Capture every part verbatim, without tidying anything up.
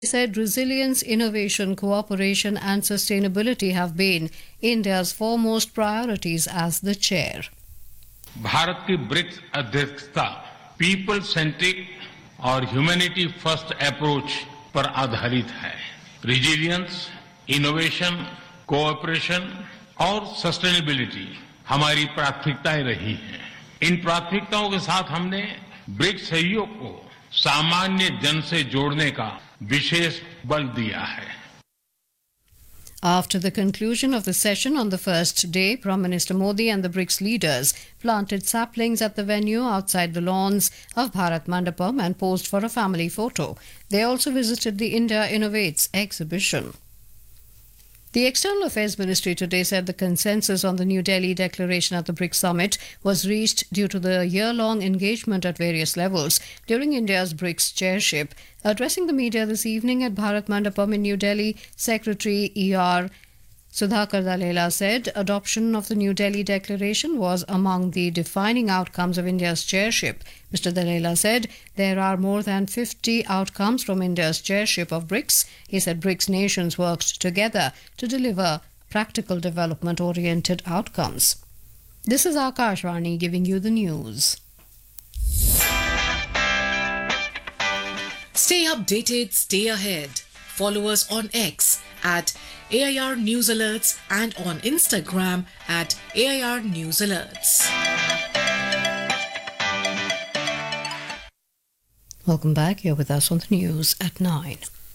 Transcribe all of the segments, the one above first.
He said resilience, innovation, cooperation and sustainability have been India's foremost priorities as the chair. Bharat की BRICS अध्यक्षता people centric और humanity first approach पर आधारित है। Resilience, innovation, cooperation और sustainability हमारी प्राथमिकताएं रही हैं। इन प्राथमिकताओं के साथ हमने ब्रिक्स सहयोग को सामान्य जन से जोड़ने का विशेष बल दिया है। After the conclusion of the session on the first day, Prime Minister Modi and the BRICS leaders planted saplings at the venue outside the lawns of Bharat Mandapam and posed for a family photo. They also visited the India Innovates exhibition. The External Affairs Ministry today said the consensus on the New Delhi declaration at the BRICS summit was reached due to the year-long engagement at various levels during India's BRICS chairship. Addressing the media this evening at Bharat Mandapam in New Delhi, Secretary E R Sudhakar Dallela said adoption of the New Delhi declaration was among the defining outcomes of India's chairship. Mister Dallela said there are more than fifty outcomes from India's chairship of BRICS. He said BRICS nations worked together to deliver practical development-oriented outcomes. This is Akashvani giving you the news. Stay updated, stay ahead. Follow us on X at A I R News Alerts and on Instagram at A I R News Alerts. Welcome back. You're with us on the news at nine.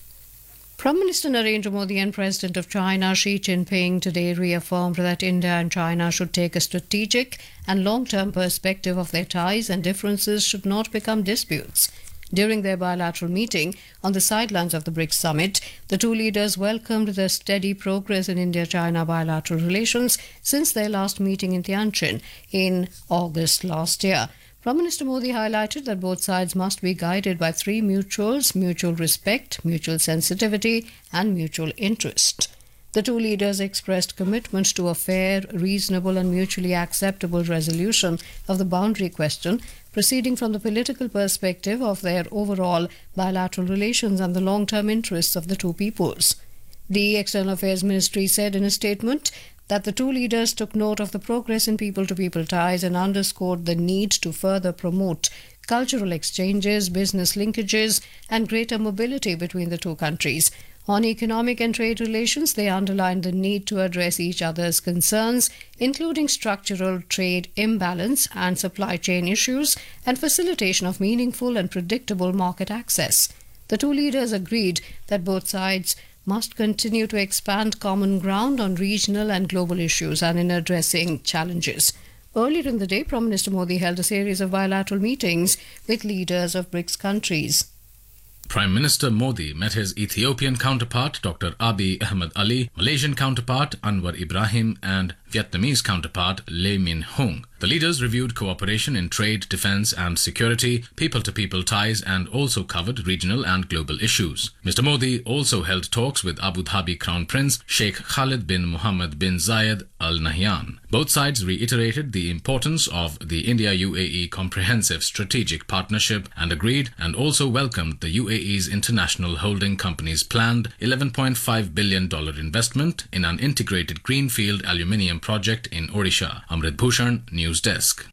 Prime Minister Narendra Modi and President of China Xi Jinping today reaffirmed that India and China should take a strategic and long-term perspective of their ties and differences should not become disputes. During their bilateral meeting on the sidelines of the BRICS summit, the two leaders welcomed the steady progress in India-China bilateral relations since their last meeting in Tianjin in August last year. Prime Minister Modi highlighted that both sides must be guided by three mutuals: mutual respect, mutual sensitivity and mutual interest. The two leaders expressed commitment to a fair, reasonable and mutually acceptable resolution of the boundary question, proceeding from the political perspective of their overall bilateral relations and the long-term interests of the two peoples. The External Affairs Ministry said in a statement that the two leaders took note of the progress in people-to-people ties and underscored the need to further promote cultural exchanges, business linkages and greater mobility between the two countries. On economic and trade relations, they underlined the need to address each other's concerns, including structural trade imbalance and supply chain issues, and facilitation of meaningful and predictable market access. The two leaders agreed that both sides must continue to expand common ground on regional and global issues and in addressing challenges. Earlier in the day, Prime Minister Modi held a series of bilateral meetings with leaders of BRICS countries. Prime Minister Modi met his Ethiopian counterpart Doctor Abiy Ahmed Ali, Malaysian counterpart Anwar Ibrahim and Vietnamese counterpart Lee Min Hung. The leaders reviewed cooperation in trade, defense and security, people-to-people ties and also covered regional and global issues. Mister Modi also held talks with Abu Dhabi Crown Prince Sheikh Khalid bin Mohammed bin Zayed Al Nahyan. Both sides reiterated the importance of the India-U A E Comprehensive Strategic Partnership and agreed and also welcomed the U A E's international holding company's planned eleven point five billion dollars investment in an integrated greenfield aluminium project in Odisha. Amrit Bhushan, News Desk.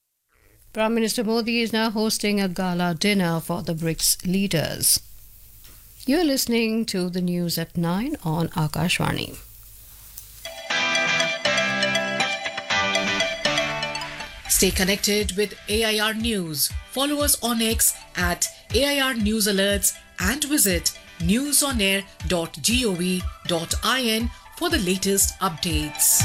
Prime Minister Modi is now hosting a gala dinner for the BRICS leaders. You're listening to the news at nine on Akashvani. Stay connected with A I R News. Follow us on X at A I R News Alerts and visit newsonair dot gov dot in for the latest updates.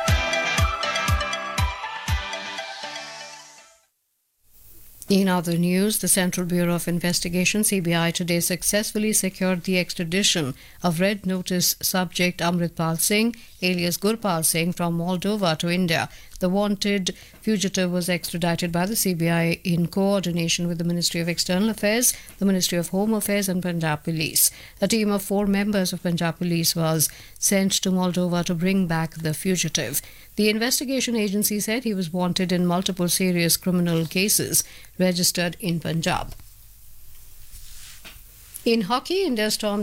In other news, the Central Bureau of Investigation, C B I, today successfully secured the extradition of Red Notice subject Amritpal Singh, alias Gurpal Singh, from Moldova to India. The wanted fugitive was extradited by the C B I in coordination with the Ministry of External Affairs, the Ministry of Home Affairs and Punjab Police. A team of four members of Punjab Police was sent to Moldova to bring back the fugitive. The investigation agency said he was wanted in multiple serious criminal cases registered in Punjab. In hockey, India stormed